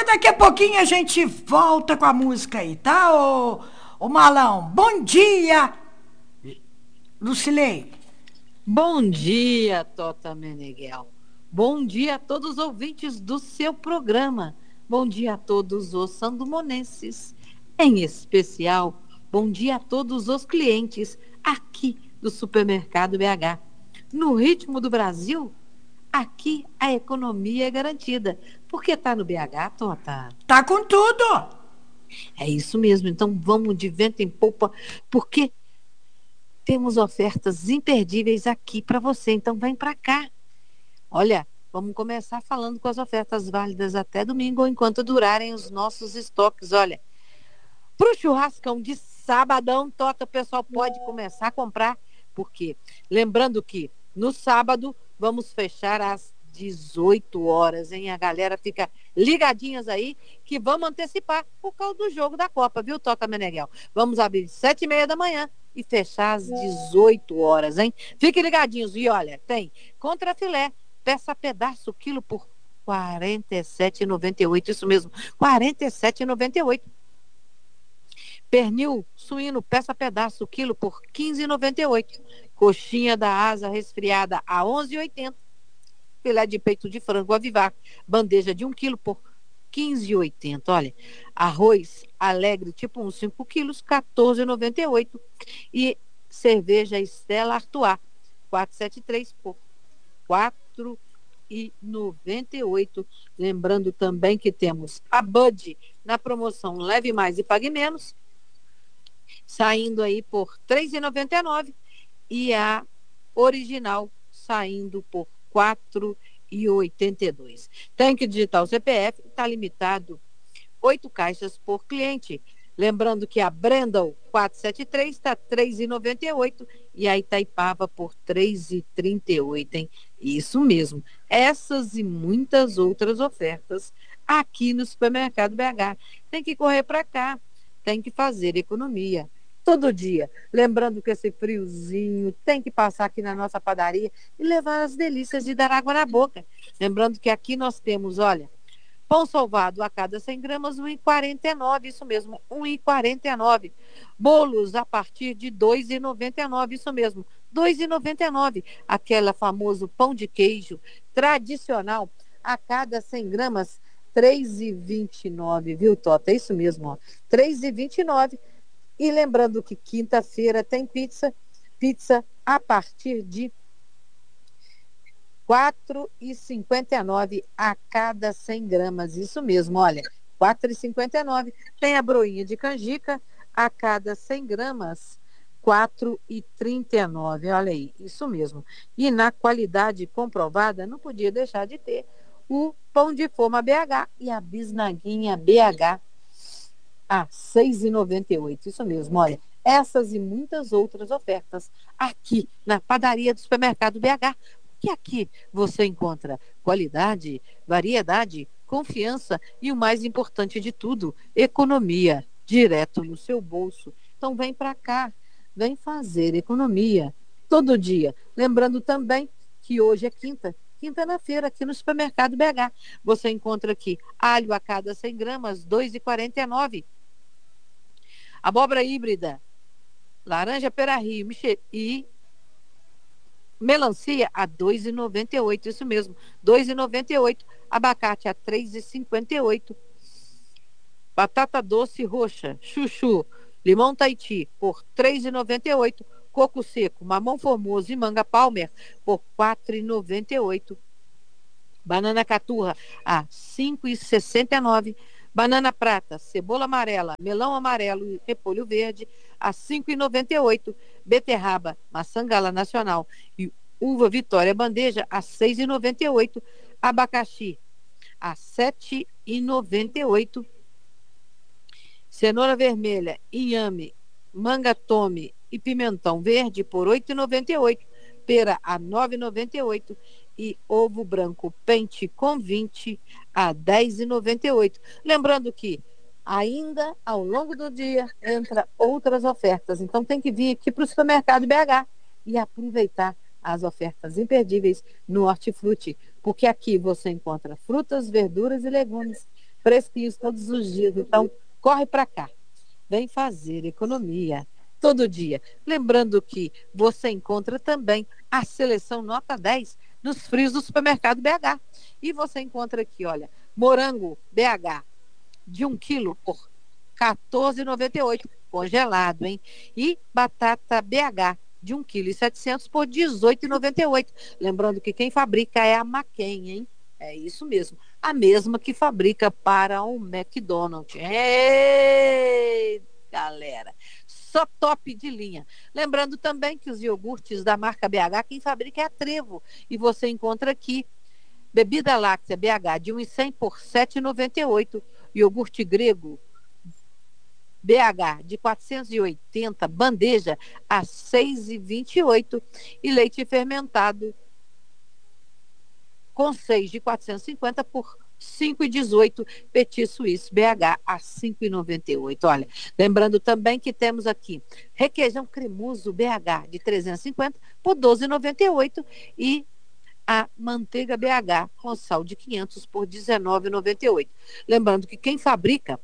daqui a pouquinho a gente volta com a música aí, tá, ô Malão? Bom dia, Lucilei. Bom dia, Tota Meneghel. Bom dia a todos os ouvintes do seu programa. Bom dia a todos os sandomonenses. Em especial, bom dia a todos os clientes aqui do Supermercado BH. No ritmo do Brasil, aqui a economia é garantida. Porque tá no BH, Tota? Tá com tudo. É isso mesmo. Então vamos de vento em popa, porque temos ofertas imperdíveis aqui para você. Então vem para cá. Olha, vamos começar falando com as ofertas válidas até domingo, ou enquanto durarem os nossos estoques. Olha, para o churrascão de sabadão, Tota, o pessoal pode começar a comprar, porque lembrando que no sábado vamos fechar às 18 horas, hein? A galera fica ligadinhas aí, que vamos antecipar por causa do jogo da Copa, viu, Tota Meneghel? Vamos abrir às 7h30 da manhã e fechar às 18 horas, hein? Fiquem ligadinhos. E olha, tem contrafilé, peça pedaço, quilo por R$ 47,98. Isso mesmo, R$ 47,98. Pernil suíno, peça pedaço, quilo por R$ 15,98. Coxinha da asa resfriada a R$ 11,80. Filé de peito de frango avivar, bandeja de 1 quilo por R$ 15,80. Olha, arroz alegre tipo 1, 5 quilos, R$ 14,98. E cerveja Stella Artois, 473 por R$ 4,98. Lembrando também que temos a Bud na promoção Leve Mais e Pague Menos, saindo aí por R$ 3,99, e a original saindo por R$ 4,82. Tem que digitar o CPF, está limitado 8 caixas por cliente. Lembrando que a Brendel 473 está R$ 3,98 e a Itaipava por R$ 3,38, hein? Isso mesmo. Essas e muitas outras ofertas aqui no Supermercado BH. Tem que correr para cá, tem que fazer economia todo dia. Lembrando que esse friozinho tem que passar aqui na nossa padaria e levar as delícias de dar água na boca. Lembrando que aqui nós temos, olha, pão salvado a cada 100 gramas, R$ 1,49, isso mesmo, R$ 1,49. Bolos a partir de R$ 2,99, isso mesmo, R$ 2,99. Aquela famoso pão de queijo tradicional a cada 100 gramas, R$ 3,29, viu, Tota? É isso mesmo, ó, R$ 3,29. E lembrando que quinta-feira tem pizza a partir de R$ 4,59 a cada 100 gramas. Isso mesmo, olha, R$ 4,59. Tem a broinha de canjica a cada 100 gramas, R$ 4,39. Olha aí, isso mesmo. E na qualidade comprovada, não podia deixar de ter o pão de forma BH e a bisnaguinha BH a R$ 6,98. Isso mesmo, olha. Essas e muitas outras ofertas aqui na padaria do Supermercado BH. Que aqui você encontra qualidade, variedade, confiança e o mais importante de tudo, economia, direto no seu bolso. Então vem para cá, vem fazer economia todo dia. Lembrando também que hoje é quinta na feira, aqui no Supermercado BH. Você encontra aqui alho a cada 100 gramas, R$ 2,49. Abóbora híbrida, laranja pera-rio e melancia a R$ 2,98, isso mesmo, R$ 2,98. Abacate a R$ 3,58. Batata doce roxa, chuchu, limão Tahiti por R$ 3,98. Coco seco, mamão formoso e manga palmer por R$ 4,98. Banana caturra a R$ 5,69. Banana prata, cebola amarela, melão amarelo e repolho verde a R$ 5,98. Beterraba, maçã gala nacional e uva Vitória bandeja a R$ 6,98. Abacaxi a R$ 7,98. Cenoura vermelha, inhame, manga tome e pimentão verde por R$ 8,98. Pera a R$ 9,98. E ovo branco pente com 20 a R$ 10,98. Lembrando que ainda ao longo do dia entra outras ofertas. Então tem que vir aqui para o Supermercado BH e aproveitar as ofertas imperdíveis no Hortifruti, porque aqui você encontra frutas, verduras e legumes fresquinhos todos os dias. Então, corre para cá. Vem fazer economia todo dia. Lembrando que você encontra também a seleção nota 10 nos frios do supermercado BH. E você encontra aqui, olha, morango BH de 1 quilo por R$ 14,98, congelado, hein? E batata BH de 1,7 kg por R$ 18,98. Lembrando que quem fabrica é a Maquin, hein? É isso mesmo. A mesma que fabrica para o McDonald's. Ei, galera! Só top de linha. Lembrando também que os iogurtes da marca BH, quem fabrica é a Trevo. E você encontra aqui bebida láctea BH de 1,100 por R$ 7,98. Iogurte grego BH de 480, bandeja a 6,28. E leite fermentado com 6 de 450 por 5,18, Petit Suíço BH a 5,98. Olha, lembrando também que temos aqui requeijão cremoso BH de 350 por 12,98 e a manteiga BH com sal de 500 por 19,98. Lembrando que quem fabrica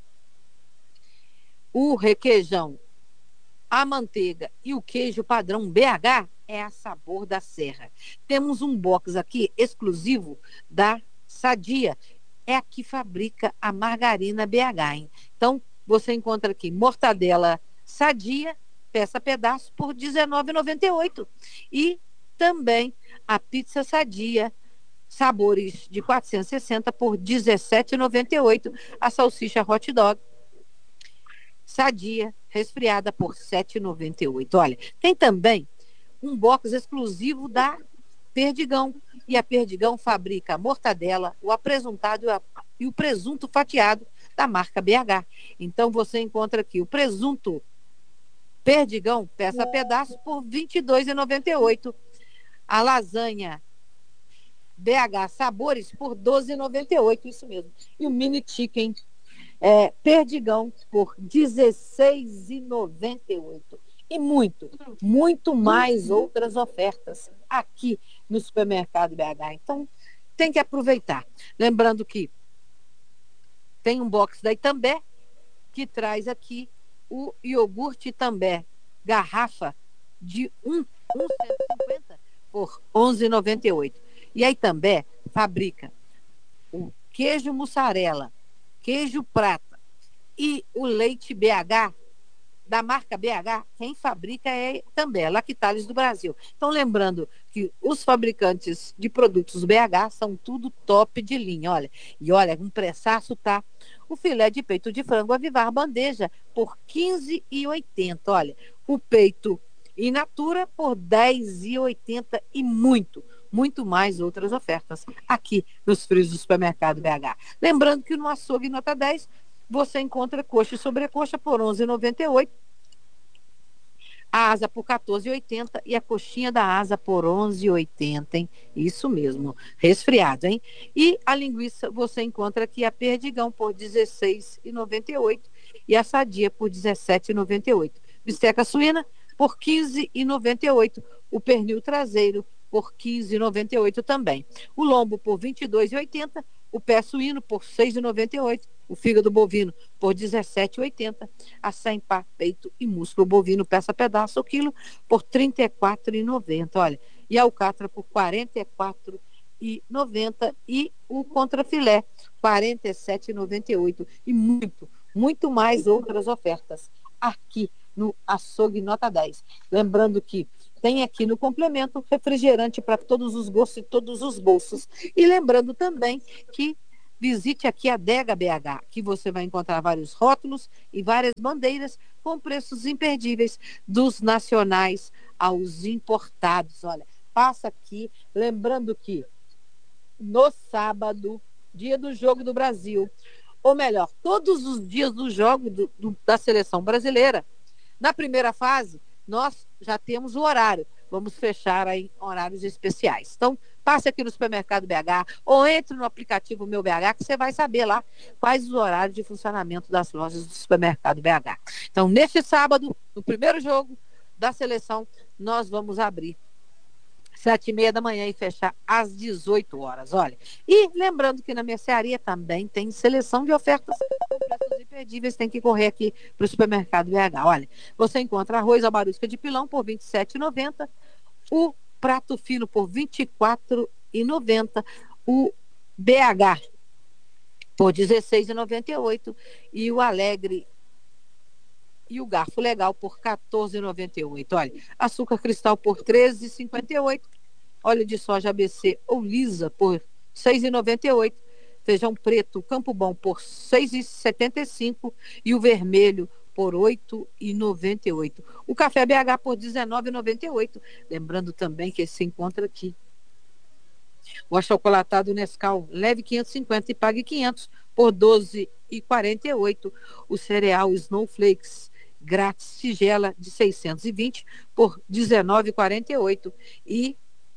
o requeijão, a manteiga e o queijo padrão BH é a Sabor da Serra. Temos um box aqui exclusivo da Sadia. É a que fabrica a margarina BH, hein? Então, você encontra aqui mortadela Sadia, peça pedaço, por R$19,98. E também a pizza Sadia, sabores de 460 por R$17,98. A salsicha hot dog Sadia, resfriada por R$7,98. Olha, tem também um box exclusivo da Perdigão. E a Perdigão fabrica a mortadela, o apresuntado e o presunto fatiado da marca BH. Então você encontra aqui o presunto Perdigão, peça a pedaço, por R$22,98. A lasanha BH Sabores por R$12,98, isso mesmo. E o mini chicken Perdigão por R$16,98. E muito mais outras ofertas aqui no supermercado BH. Então, tem que aproveitar. Lembrando que tem um box da Itambé que traz aqui o iogurte Itambé, garrafa de 1,50 por R$11,98. E a Itambé fabrica o queijo mussarela, queijo prata e o leite BH, da marca BH, quem fabrica é também a Lactalis do Brasil. Então, lembrando que os fabricantes de produtos BH são tudo top de linha, olha. E olha, um preçaço tá o filé de peito de frango Avivar bandeja por R$15,80. Olha, o peito in natura por R$10,80 e muito mais outras ofertas aqui nos frios do supermercado BH. Lembrando que no açougue nota 10 você encontra coxa e sobrecoxa por R$11,98, a asa por R$14,80 e a coxinha da asa por R$11,80, hein? Isso mesmo, resfriado, hein? E a linguiça você encontra aqui a Perdigão por R$16,98 e a Sadia por R$17,98. Bisteca suína por R$15,98. O pernil traseiro por R$15,98 também. O lombo por R$22,80. O pé suíno por R$6,98. O fígado bovino por R$17,80. A sem-pá, peito e músculo bovino, peça pedaço, o quilo, por R$34,90. Olha, e a alcatra por R$44,90. E o contrafilé, R$47,98. E muito mais outras ofertas aqui no Açougue Nota 10. Lembrando que tem aqui no complemento refrigerante para todos os gostos e todos os bolsos. E lembrando também que visite aqui a Adega BH, que você vai encontrar vários rótulos e várias bandeiras com preços imperdíveis, dos nacionais aos importados. Olha, passa aqui, lembrando que no sábado, dia do Jogo do Brasil, ou melhor, todos os dias do jogo da seleção brasileira, na primeira fase, nós já temos o horário. Vamos fechar aí horários especiais. Então, passe aqui no supermercado BH ou entre no aplicativo Meu BH, que você vai saber lá quais os horários de funcionamento das lojas do supermercado BH. Então, neste sábado, no primeiro jogo da seleção, nós vamos abrir 7h30 da manhã e fechar às 18 horas. Olha, e lembrando que na mercearia também tem seleção de ofertas com preços imperdíveis. Tem que correr aqui para o supermercado BH. Olha, você encontra arroz albarusca de pilão por R$ 27,90, o prato fino por R$ 24,90, o BH por R$ 16,98 e o Alegre e o garfo legal por R$ 14,98. Olha, açúcar cristal por R$ 13,58. Óleo de soja ABC ou lisa por R$ 6,98. Feijão preto Campo Bom por R$ 6,75 e o vermelho por R$ 8,98. O café BH por R$ 19,98. Lembrando também que se encontra aqui o achocolatado Nescau, leve 550 e pague 500 por R$ 12,48. O cereal Snowflakes grátis tigela de 620 por R$ 19,48. E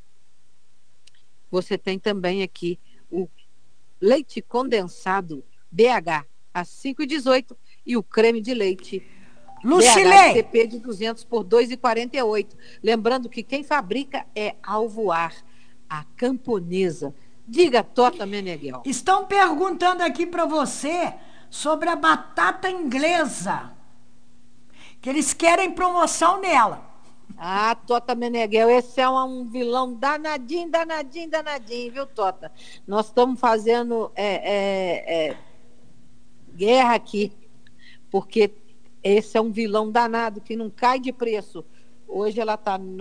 você tem também aqui o leite condensado BH a 5,18 e o creme de leite BH CP de 200 por R$ 2,48. Lembrando que quem fabrica é Alvoar, a camponesa. Diga, Tota Meneghel. Estão perguntando aqui para você sobre a batata inglesa, que eles querem promoção nela. Ah, Tota Meneghel, esse é um vilão danadinho, danadinho, danadinho, viu, Tota? Nós estamos fazendo guerra aqui, porque esse é um vilão danado que não cai de preço. Hoje ela está R$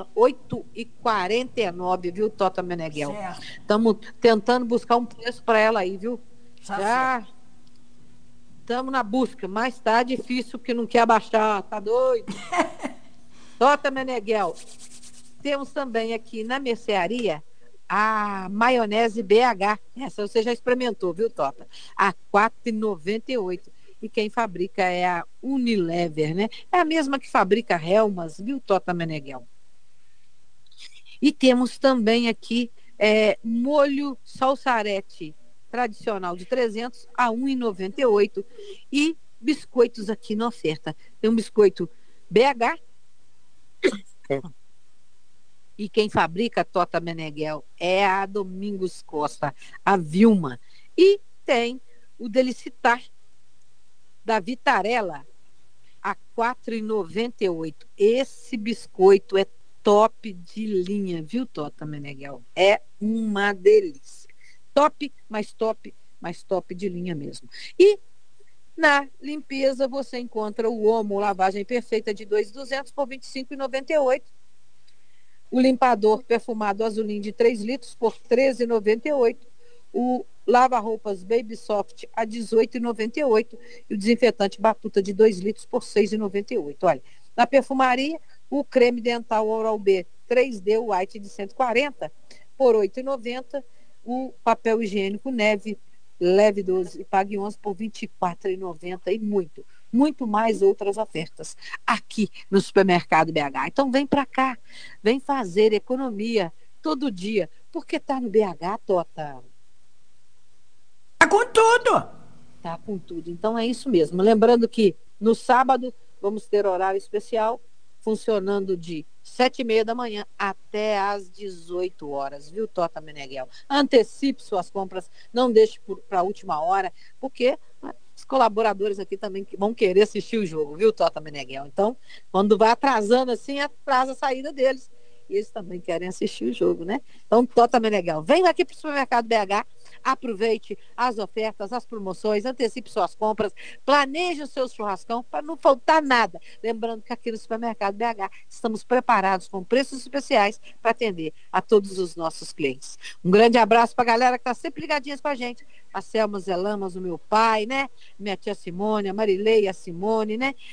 8,49, viu, Tota Meneghel? Estamos tentando buscar um preço para ela aí, viu? Já estamos na busca, mas está difícil porque não quer abaixar, tá doido? Tota Meneghel. Temos também aqui na mercearia a maionese BH. Essa você já experimentou, viu, Tota? A R$ 4,98. E quem fabrica é a Unilever, né? É a mesma que fabrica Helmas, viu, Tota Meneghel? E temos também aqui molho salsarete tradicional de 300 a R$ 1,98. E biscoitos aqui na oferta. Tem um biscoito BH. E quem fabrica Tota Meneghel é a Domingos Costa, a Vilma. E tem o Delicitar da Vitarella a R$ 4,98. Esse biscoito é top de linha, viu, Tota Meneghel? É uma delícia. Top, mais top, mais top de linha mesmo. E na limpeza você encontra o Omo lavagem perfeita de 2,200 por R$ 25,98. O limpador perfumado Azulim de 3 litros por R$ 13,98. O lava-roupas Baby Soft a R$ 18,98 e o desinfetante Batuta de 2 litros por R$ 6,98. Olha, na perfumaria, o creme dental Oral-B 3D White de 140 por R$ 8,90. O papel higiênico Neve Leve 12 e pague 11 por R$ 24,90 e muito mais outras ofertas aqui no Supermercado BH. Então vem para cá, vem fazer economia todo dia, porque tá no BH, Tota. Tá com tudo. Tá com tudo. Então é isso mesmo. Lembrando que no sábado vamos ter horário especial, funcionando de 7h30 da manhã até às 18 horas, viu, Tota Meneghel? Antecipe suas compras, não deixe para a última hora, porque os colaboradores aqui também vão querer assistir o jogo, viu, Tota Meneghel? Então, quando vai atrasando assim, atrasa a saída deles. E eles também querem assistir o jogo, né? Então, Tota Meneghel, vem aqui para o Supermercado BH, aproveite as ofertas, as promoções, antecipe suas compras, planeje o seu churrascão para não faltar nada. Lembrando que aqui no Supermercado BH estamos preparados com preços especiais para atender a todos os nossos clientes. Um grande abraço para a galera que está sempre ligadinha com a gente. A Selma Zelamas, o meu pai, né? Minha tia Simone, a Marilei, a Simone, né?